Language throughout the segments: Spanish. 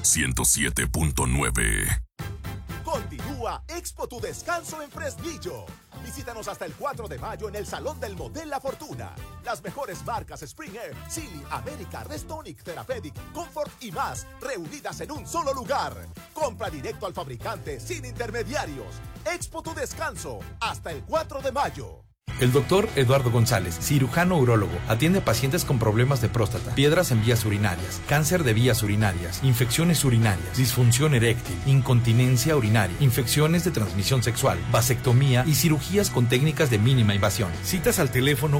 107.9. Continúa Expo Tu Descanso en Fresnillo. Visítanos hasta el 4 de mayo en el Salón del Motel La Fortuna. Las mejores marcas Spring Air, Silly, América, Restonic, Therapeutic, Comfort y más, reunidas en un solo lugar. Compra directo al fabricante sin intermediarios. Expo Tu Descanso, hasta el 4 de mayo. El doctor Eduardo González, cirujano urólogo, atiende a pacientes con problemas de próstata, piedras en vías urinarias, cáncer de vías urinarias, infecciones urinarias, disfunción eréctil, incontinencia urinaria, infecciones de transmisión sexual, vasectomía y cirugías con técnicas de mínima invasión. Citas al teléfono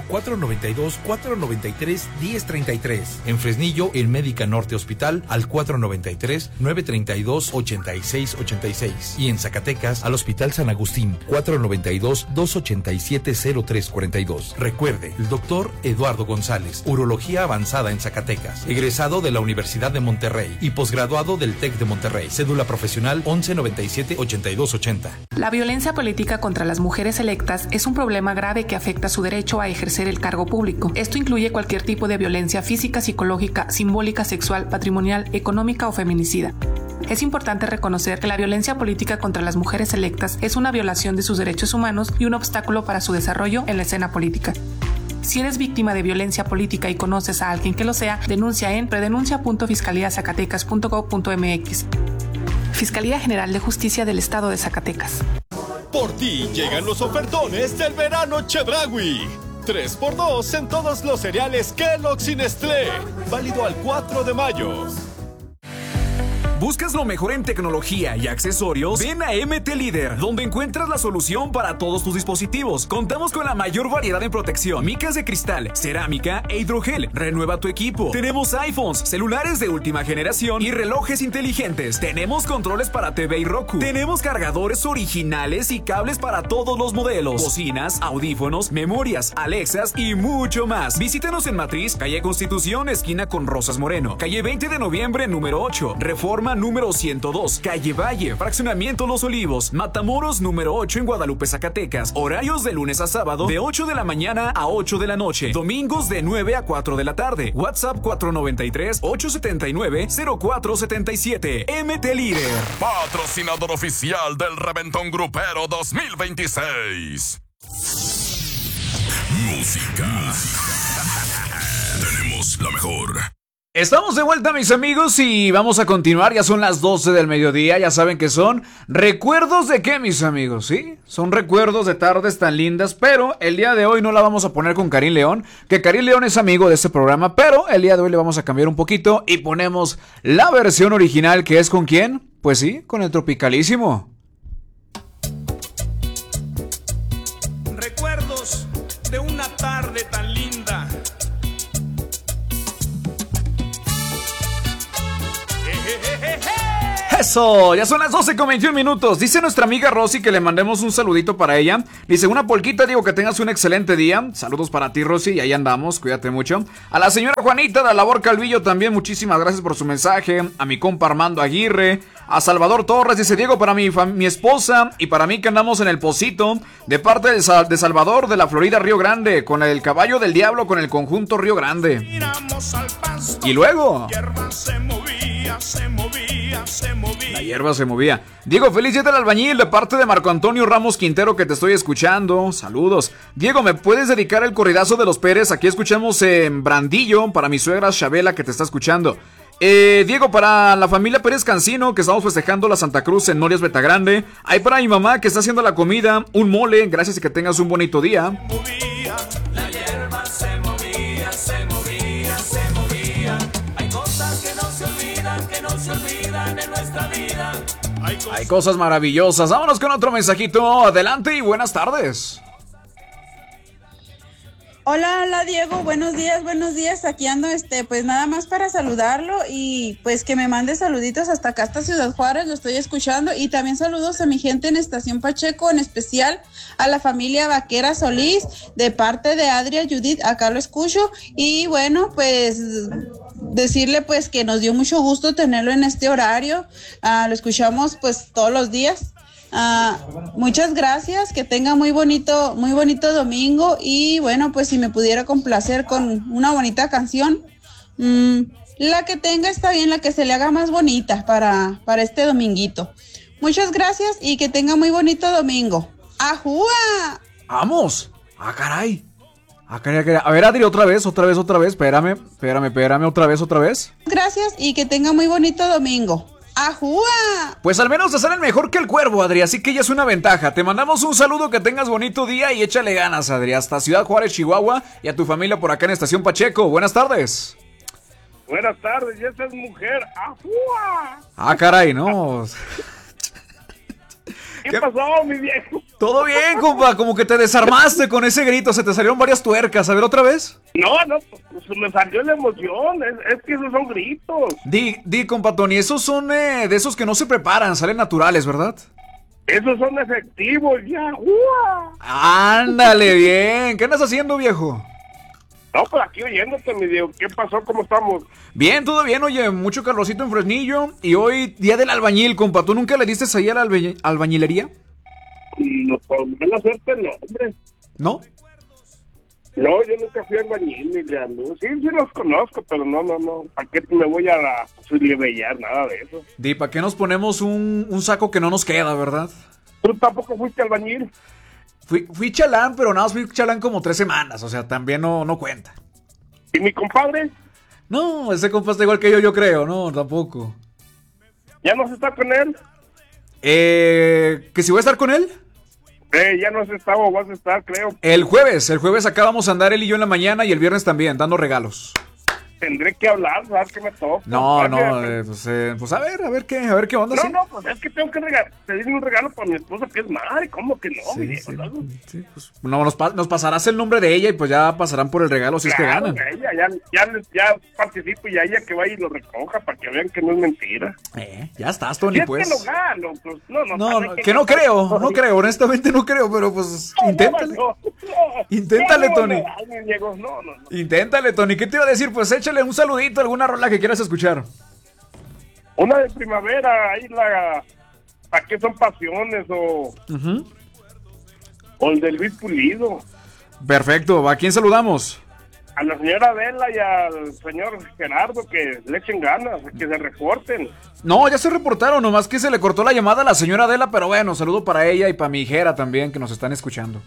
492-493-1033. En Fresnillo, en Médica Norte Hospital, al 493-932-8686. Y en Zacatecas, al Hospital San Agustín, 492-287-0342. Recuerde, el doctor Eduardo González, urología avanzada en Zacatecas, egresado de la Universidad de Monterrey y posgraduado del TEC de Monterrey, cédula profesional 1197-8280. La violencia política contra las mujeres electas es un problema grave que afecta su derecho a ejercer el cargo público. Esto incluye cualquier tipo de violencia física, psicológica, simbólica, sexual, patrimonial, económica o feminicida. Es importante reconocer que la violencia política contra las mujeres electas es una violación de sus derechos humanos y un obstáculo para su desarrollo en la escena política. Si eres víctima de violencia política y conoces a alguien que lo sea, denuncia en predenuncia.fiscaliazacatecas.gov.mx. Fiscalía General de Justicia del Estado de Zacatecas. Por ti llegan los ofertones del verano Chedraui. 3x2 en todos los cereales Kellogg's y Nestlé. Válido al 4 de mayo. ¿Buscas lo mejor en tecnología y accesorios? Ven a MT Líder, donde encuentras la solución para todos tus dispositivos. Contamos con la mayor variedad en protección, micas de cristal, cerámica e hidrogel. Renueva tu equipo. Tenemos iPhones, celulares de última generación y relojes inteligentes. Tenemos controles para TV y Roku. Tenemos cargadores originales y cables para todos los modelos. Bocinas, audífonos, memorias, Alexas y mucho más. Visítanos en Matriz, calle Constitución, esquina con Rosas Moreno. Calle 20 de noviembre, número 8. Reforma número 102, calle Valle, fraccionamiento Los Olivos, Matamoros número 8 en Guadalupe, Zacatecas. Horarios de lunes a sábado de 8 de la mañana a 8 de la noche. Domingos de 9 a 4 de la tarde. WhatsApp 493-879-0477. MT Líder. Patrocinador oficial del Reventón Grupero 2026. Música. Tenemos la mejor. Estamos de vuelta, mis amigos, y vamos a continuar. Ya son las 12 del mediodía. Ya saben que son recuerdos de qué, mis amigos, ¿sí? Son recuerdos de tardes tan lindas. Pero el día de hoy no la vamos a poner con Karim León, que Karim León es amigo de este programa. Pero el día de hoy le vamos a cambiar un poquito y ponemos la versión original, que es ¿con quién? Pues sí, con el Tropicalísimo. Recuerdos de una tarde tan linda. Eso, ya son las 12:21. Dice nuestra amiga Rosy que le mandemos un saludito para ella. Dice, una polquita, digo que tengas un excelente día. Saludos para ti, Rosy, y ahí andamos, cuídate mucho. A la señora Juanita de Labor Calvillo también, muchísimas gracias por su mensaje. A mi compa Armando Aguirre. A Salvador Torres, dice Diego, para mi esposa y para mí que andamos en el Pocito, de parte de Salvador de la Florida, Río Grande, con el Caballo del Diablo, con el conjunto Río Grande. Y luego la hierba se movía. Diego, feliz día del albañil de parte de Marco Antonio Ramos Quintero, que te estoy escuchando. Saludos. Diego, ¿me puedes dedicar el corridazo de los Pérez? Aquí escuchamos en Brandillo para mi suegra Chabela, que te está escuchando. Diego, para la familia Pérez Cancino, que estamos festejando la Santa Cruz en Norias Betagrande. Ahí para mi mamá, que está haciendo la comida, un mole. Gracias y que tengas un bonito día. La hierba se movía, se movía, se movía. Hay cosas que no se olvidan en nuestra vida. Hay cosas maravillosas. Vámonos con otro mensajito. Adelante y buenas tardes. Hola Diego, buenos días, aquí ando, pues nada más para saludarlo y pues que me mande saluditos hasta acá, hasta Ciudad Juárez, lo estoy escuchando, y también saludos a mi gente en Estación Pacheco, en especial a la familia Vaquera Solís, de parte de Adria Judith, acá lo escucho, y bueno, pues decirle pues que nos dio mucho gusto tenerlo en este horario, lo escuchamos pues todos los días. Muchas gracias, que tenga muy bonito domingo, y bueno, pues si me pudiera complacer con una bonita canción, La que tenga está bien, la que se le haga más bonita para este dominguito. Muchas gracias y que tenga muy bonito domingo. ¡Ajúa! ¡Vamos! ¡Ah, caray! ¡Ah, caray, caray! A ver, Adri, otra vez. Espérame, otra vez. Gracias y que tenga muy bonito domingo. ¡Ajúa! Pues al menos te salen mejor que el cuervo, Adri, así que ya es una ventaja. Te mandamos un saludo, que tengas bonito día y échale ganas, Adri. Hasta Ciudad Juárez, Chihuahua, y a tu familia por acá en Estación Pacheco. Buenas tardes. Buenas tardes, y esa es mujer. ¡Ajúa! Ah, caray, no. ¿Qué pasó, mi viejo? Todo bien, compa, como que te desarmaste con ese grito, se te salieron varias tuercas. A ver, ¿otra vez? No, pues me salió la emoción, es que esos son gritos. Di, compa Tony, esos son de esos que no se preparan, salen naturales, ¿verdad? Esos son efectivos, ya. ¡Ua! Ándale, bien. ¿Qué andas haciendo, viejo? No, pues aquí oyéndote, mi Diego. ¿Qué pasó? ¿Cómo estamos? Bien, todo bien, oye, mucho calorcito en Fresnillo. Y hoy, día del albañil, compa. ¿Tú nunca le diste ahí a la albañilería? No, pues no hacerte nombre. ¿No? No, yo nunca fui albañil, ni ya, no. Sí los conozco, pero no. ¿Para qué me voy a libellar? Nada de eso. Di, ¿para qué nos ponemos un saco que no nos queda, verdad? ¿Tú tampoco fuiste albañil? Fui chalán, pero nada más fui chalán como 3 semanas, o sea, también no cuenta. ¿Y mi compadre? No, ese compa está igual que yo creo, no, tampoco. ¿Ya no se está con él? ¿Que si voy a estar con él? Ya no has estado o vas a estar, creo. El jueves acá vamos a andar él y yo en la mañana y el viernes también, dando regalos. Tendré que hablar, ¿sabes qué me toca? Pues a ver qué onda. No, pues es que tengo que pedirle un regalo para mi esposa que es madre, ¿cómo que no? Sí, mi viejo, sí, pues nos pasarás el nombre de ella y pues ya pasarán por el regalo si claro, es que ganan. Ella, ya participo y a ella que vaya y lo recoja para que vean que no es mentira. Ya estás, Tony, si pues. Es que lo gano, pues no creo, honestamente no creo, pero pues inténtale. Inténtale, Tony. Inténtale, Tony. ¿Qué te iba a decir? Pues échale un saludito, alguna rola que quieras escuchar. Una de primavera, ahí ¿para qué son pasiones? O el de Luis Pulido. Perfecto, ¿a quién saludamos? A la señora Adela y al señor Gerardo, que le echen ganas, que se reporten. No, ya se reportaron, nomás que se le cortó la llamada a la señora Adela, pero bueno, saludo para ella y para mi hijera también, que nos están escuchando.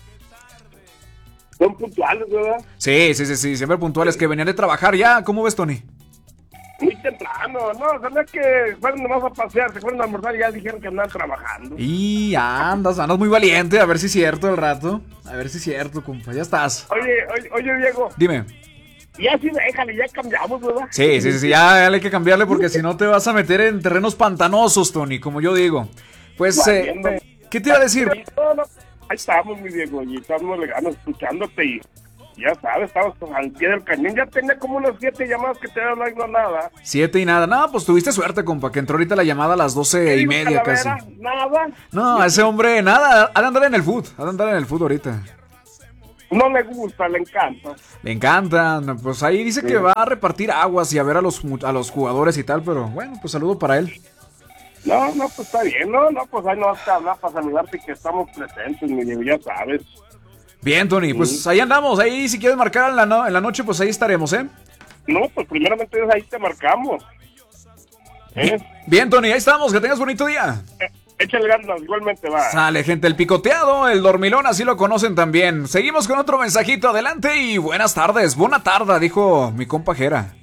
Son puntuales, ¿verdad? Sí, siempre puntuales, que venían de trabajar ya. ¿Cómo ves, Tony? Muy temprano, no, sabía que fueron nomás a pasear, se fueron a almorzar y ya dijeron que andan trabajando. Y andas muy valiente, a ver si es cierto el rato. A ver si es cierto, compa, ya estás. Oye, Diego. Dime. Ya sí, déjale, ya cambiamos, ¿verdad? Sí, ya hay que cambiarle porque si no te vas a meter en terrenos pantanosos, Tony, como yo digo. Pues, ¿qué te iba a decir? No. Ahí estamos, mi Diego, y estamos escuchándote y ya sabes, estamos al pie del cañón. Ya tenía como unas 7 llamadas que te hablan, no nada. 7 y nada. No, pues tuviste suerte, compa, que entró ahorita la llamada a las 12:30 casi. Nada. No, ese hombre, nada, ha de andar en el food ahorita. No le gusta, le encanta. Le encanta, pues ahí dice que va a repartir aguas y a ver a los jugadores y tal, pero bueno, pues saludo para él. No, pues está bien, pues ahí no vas a hablar para saludarte que estamos presentes, mi Diego, ya sabes. Bien, Tony, pues ahí andamos, ahí si quieres marcar en la noche, pues ahí estaremos, ¿eh? No, pues primeramente ahí te marcamos. Bien, Tony, ahí estamos, que tengas bonito día. Échale ganas, igualmente va. Sale, gente, el picoteado, el dormilón, así lo conocen también. Seguimos con otro mensajito, adelante y buenas tardes, buena tarde, dijo mi compa Jera.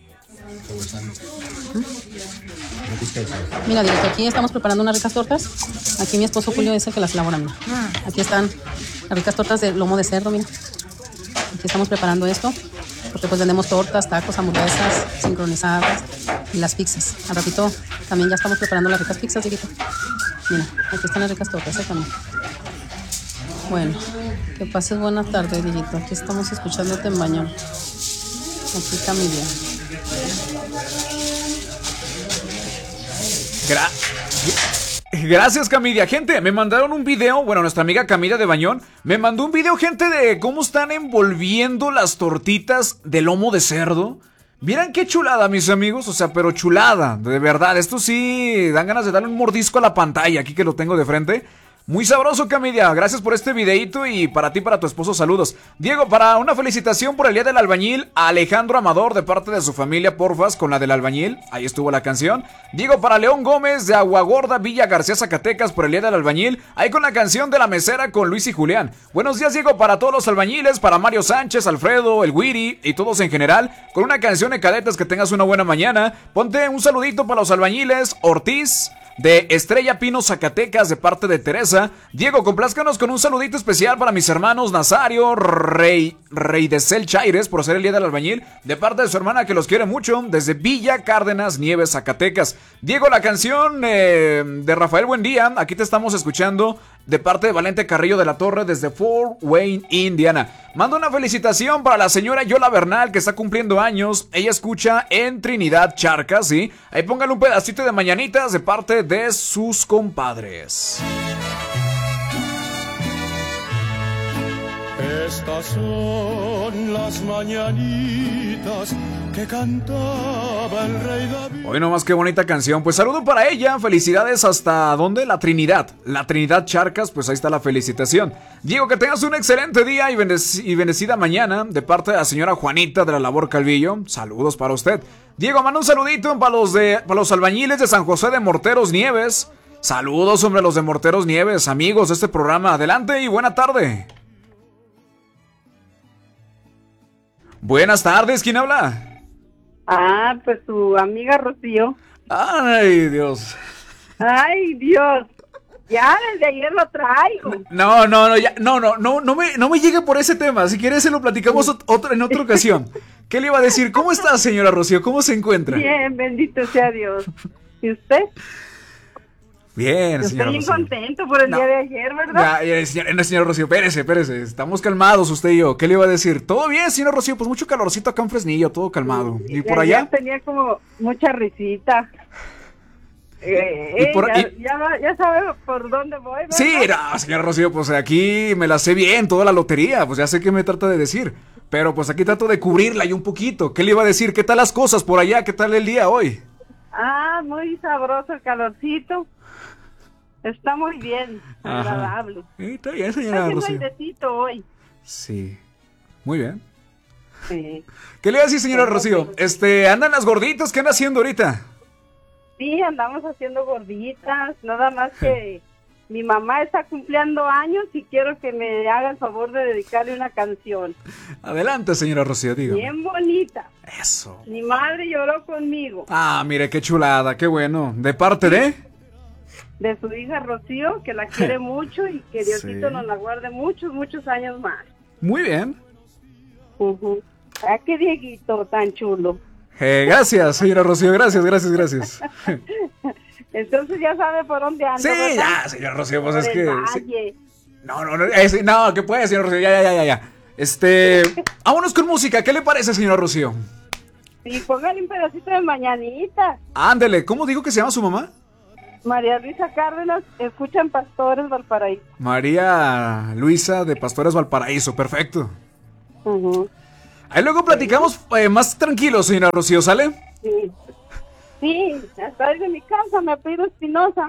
Mira, directo, aquí estamos preparando unas ricas tortas. Aquí mi esposo Julio es el que las elabora, mira. Aquí están las ricas tortas de lomo de cerdo, mira. Aquí estamos preparando esto, porque pues vendemos tortas, tacos, hamburguesas sincronizadas y las pizzas. Al ratito también ya estamos preparando las ricas pizzas, directo. Mira, aquí están las ricas tortas, también. Bueno, que pases buena tarde, Dieguito. Aquí estamos escuchándote en baño. Aquí está mi vida. Gracias, Camidia. Gente, me mandaron un video. Bueno, nuestra amiga Camidia de Bañón me mandó un video, gente, de cómo están envolviendo las tortitas de lomo de cerdo. Miren qué chulada, mis amigos. O sea, pero chulada, de verdad. Esto sí, dan ganas de darle un mordisco a la pantalla. Aquí que lo tengo de frente. Muy sabroso, Camidia. Gracias por este videíto y para ti, para tu esposo, saludos. Diego, para una felicitación por el Día del Albañil a Alejandro Amador de parte de su familia, porfas, con la del albañil. Ahí estuvo la canción. Diego, para León Gómez de Aguagorda, Villa García, Zacatecas, por el Día del Albañil. Ahí con la canción de La Mesera con Luis y Julián. Buenos días, Diego, para todos los albañiles, para Mario Sánchez, Alfredo, el Wiri y todos en general. Con una canción de cadetes, que tengas una buena mañana. Ponte un saludito para los albañiles, Ortiz, de Estrella Pino, Zacatecas, de parte de Teresa. Diego, complázcanos con un saludito especial para mis hermanos Nazario, Rey de Cel Chaires, por ser el Día del Albañil, de parte de su hermana que los quiere mucho, desde Villa Cárdenas, Nieves, Zacatecas. Diego, la canción de Rafael Buendía, aquí te estamos escuchando, de parte de Valente Carrillo de la Torre, desde Fort Wayne, Indiana. Mando una felicitación para la señora Yola Bernal, que está cumpliendo años. Ella escucha en Trinidad, Charcas, ¿sí? Ahí póngale un pedacito de mañanitas de parte de sus compadres. Estas son las mañanitas que cantaba el rey David. Hoy nomás qué bonita canción. Pues saludo para ella. Felicidades hasta ¿dónde? La Trinidad. La Trinidad Charcas, pues ahí está la felicitación. Diego, que tengas un excelente día y bendecida mañana de parte de la señora Juanita de la Labor Calvillo. Saludos para usted. Diego, manda un saludito para los albañiles de San José de Morteros Nieves. Saludos, hombre, los de Morteros Nieves, amigos de este programa. Adelante y buena tarde. Buenas tardes, ¿quién habla? Ah, pues tu amiga Rocío. Ay, Dios. Ay, Dios. Ya desde ayer lo traigo. No me llegue por ese tema. Si quieres se lo platicamos en otra ocasión. ¿Qué le iba a decir? ¿Cómo está, señora Rocío? ¿Cómo se encuentra? Bien, bendito sea Dios. ¿Y usted? Bien, señora Estoy Rocío. Contento por el día de ayer, ¿verdad? Señora Rocío, espérese. Estamos calmados usted y yo. ¿Qué le iba a decir? ¿Todo bien, señora Rocío? Pues mucho calorcito acá en Fresnillo, todo calmado. ¿Y por allá? Tenía como mucha risita. Ya sabe por dónde voy, ¿verdad? Sí, no, señora Rocío, pues aquí me la sé bien, toda la lotería. Pues ya sé qué me trata de decir. Pero pues aquí trato de cubrirla y un poquito. ¿Qué le iba a decir? ¿Qué tal las cosas por allá? ¿Qué tal el día hoy? Ah, muy sabroso el calorcito. Está muy bien, agradable. Está bien, señora Rocío. Está airecito hoy. Sí, muy bien. Sí. ¿Qué le iba a decir, señora Rocío? ¿Andan las gorditas? ¿Qué anda haciendo ahorita? Sí, andamos haciendo gorditas, nada más que mi mamá está cumpliendo años y quiero que me haga el favor de dedicarle una canción. Adelante, señora Rocío, dígame. Bien bonita. Eso. Mi madre lloró conmigo. Ah, mire, qué chulada, qué bueno. ¿De parte de? De su hija Rocío, que la quiere mucho y que Diosito nos la guarde muchos, muchos años más. Muy bien. Ah, qué Dieguito tan chulo. Gracias, señora Rocío, gracias. Entonces ya sabe por dónde anda. Sí, ¿verdad? ya, señora Rocío, pues es que... Valle. No, ¿qué puede, señora Rocío? Ya. Vámonos con música, ¿qué le parece, señora Rocío? Sí, póngale un pedacito de mañanita. Ándele, ¿cómo dijo que se llama su mamá? María Luisa Cárdenas, escuchan Pastores Valparaíso. María Luisa de Pastores Valparaíso, perfecto. Ahí luego platicamos más tranquilos, señora Rocío, ¿sale? Sí, hasta desde mi casa me pido Espinosa.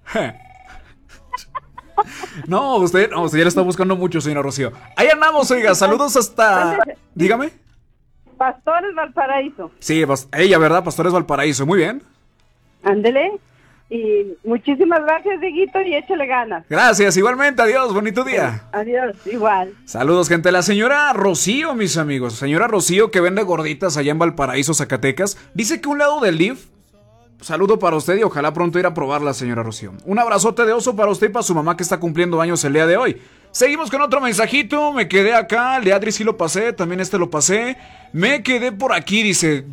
No, usted ya le está buscando mucho, señora Rocío. Ahí andamos, oiga, saludos hasta... Dígame. Pastores Valparaíso. Sí, ella, ¿verdad? Pastores Valparaíso, muy bien. Ándele. Y muchísimas gracias, Dieguito, y échale ganas. Gracias, igualmente, adiós, bonito día. Adiós, igual. Saludos, gente. La señora Rocío, mis amigos. Señora Rocío, que vende gorditas allá en Valparaíso, Zacatecas. Dice que un lado del DIF. Saludo para usted y ojalá pronto ir a probarla, señora Rocío. Un abrazote de oso para usted y para su mamá que está cumpliendo años el día de hoy. Seguimos con otro mensajito. Me quedé acá. El de Adri sí lo pasé. También lo pasé. Me quedé por aquí, dice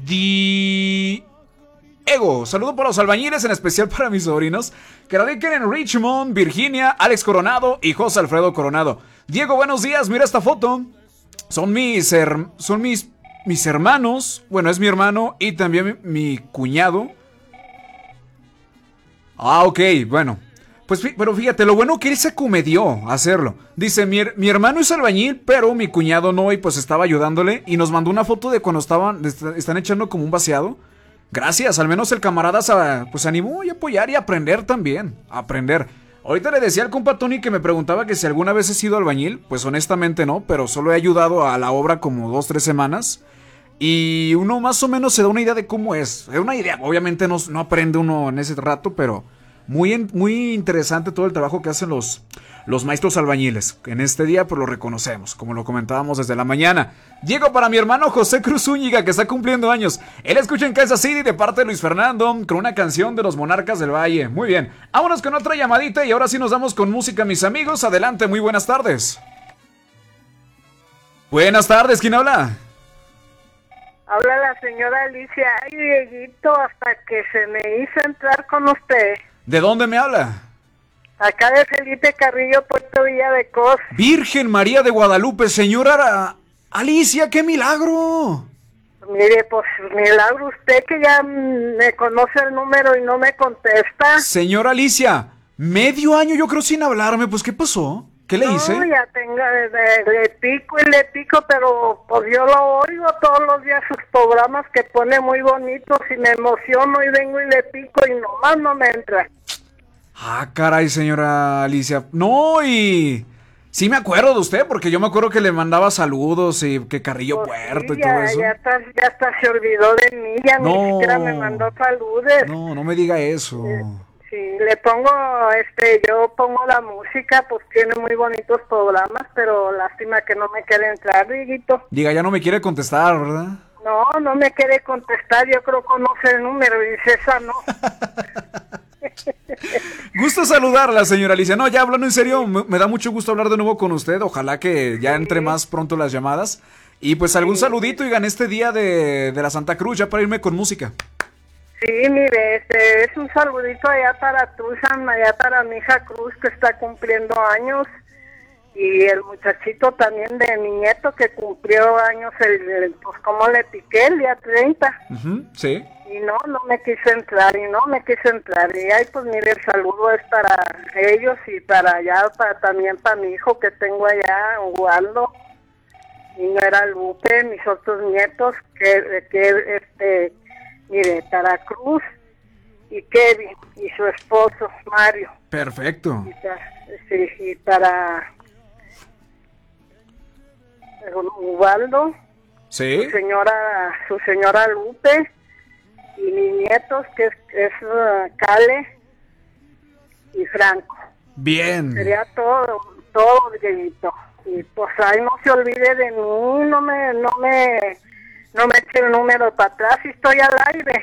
Ego, saludo para los albañiles, en especial para mis sobrinos que radican en Richmond, Virginia, Alex Coronado y José Alfredo Coronado. Diego, buenos días, mira esta foto. Son mis hermanos. Bueno, es mi hermano y también mi cuñado. Ah, ok, bueno. Pues, pero fíjate, lo bueno que él se acomedió a hacerlo. Dice, mi hermano es albañil, pero mi cuñado no, y pues estaba ayudándole. Y nos mandó una foto de cuando están echando como un vaciado. Gracias, al menos el camarada pues animó a apoyar y aprender también. Aprender. Ahorita le decía al compa Tony que me preguntaba que si alguna vez he sido albañil. Pues honestamente no, pero solo he ayudado a la obra como 2-3 semanas. Y uno más o menos se da una idea de cómo es. Una idea, obviamente no aprende uno en ese rato, pero muy interesante todo el trabajo que hacen los maestros albañiles. En este día pues lo reconocemos, como lo comentábamos desde la mañana. Llego para mi hermano José Cruz Zúñiga, que está cumpliendo años. Él escucha en Kansas City de parte de Luis Fernando, con una canción de los Monarcas del Valle. Muy bien, vámonos con otra llamadita y ahora sí nos damos con música, mis amigos. Adelante, muy buenas tardes. Buenas tardes, ¿quién habla? Habla la señora Alicia. Ay, Dieguito, hasta que se me hizo entrar con usted. ¿De dónde me habla? Acá de Felipe Carrillo, Puerto Villa de Cos. Virgen María de Guadalupe, señora Alicia, ¡qué milagro! Mire, pues milagro usted que ya me conoce el número y no me contesta. Señora Alicia, medio año yo creo sin hablarme, pues ¿qué pasó? ¿Qué le hice? No, ya le pico, pero pues yo lo oigo todos los días sus programas que pone muy bonitos y me emociono y vengo y le pico y nomás no me entra. Ah, caray, señora Alicia. No, y sí me acuerdo de usted, porque yo me acuerdo que le mandaba saludos y que Carrillo Puerto y todo eso. Ya hasta se olvidó de mí, ya ni siquiera me mandó saludes. No me diga eso. Sí, le pongo, yo pongo la música, pues tiene muy bonitos programas, pero lástima que no me quiere entrar, Dieguito. Diga, ya no me quiere contestar, ¿verdad? No me quiere contestar, yo creo que conoce el número y dice esa no. Gusto saludarla, señora Alicia. No, ya hablando en serio, me da mucho gusto hablar de nuevo con usted. Ojalá que ya entre más pronto las llamadas. Y pues algún saludito y gané este día de la Santa Cruz, ya para irme con música. Sí, mire, es un saludito allá para Tucson, allá para mi hija Cruz, que está cumpliendo años, y el muchachito también de mi nieto que cumplió años, pues como le piqué el día 30. Sí. Y no me quise entrar, y ahí pues mire, el saludo es para ellos y para allá, también para mi hijo que tengo allá, Waldo, y no era Lupe, mis otros nietos, mire, para Cruz y Kevin y su esposo Mario. Perfecto. Y para Ubaldo, sí, su señora Lupe y mis nietos que es Cale y Franco. Bien. Sería todo, Dieguito. Y pues ahí no se olvide de mí, no me eche el número para atrás y estoy al aire.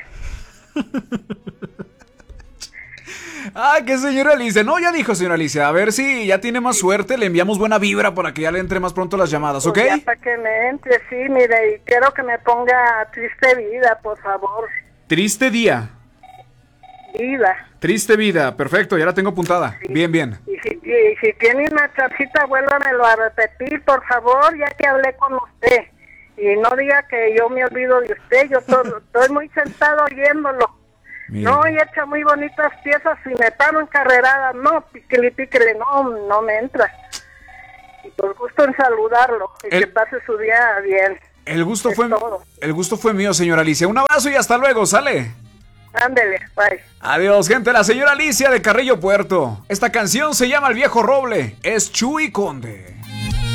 Ah, que señora Alicia. No, ya dijo señora Alicia. A ver si ya tiene más suerte. Le enviamos buena vibra para que ya le entre más pronto las llamadas, ¿ok? Pues ya para que me entre, sí, mire. Y quiero que me ponga Triste Vida, por favor. Triste Día. Vida. Triste Vida. Perfecto, ya la tengo apuntada. Sí. Bien. Y si tiene una chancita, vuélvamelo a repetir, por favor, ya que hablé con usted. Y no diga que yo me olvido de usted. Yo estoy muy sentado oyéndolo. Mira. No, y echa muy bonitas piezas y me paro encarrerada. No, píquele, no me entra. Y por gusto en saludarlo. Y que pase su día bien. El gusto fue mío, señora Alicia. Un abrazo y hasta luego, ¿sale? Ándele, bye. Adiós, gente. La señora Alicia de Carrillo Puerto. Esta canción se llama El Viejo Roble. Es Chuy Conde.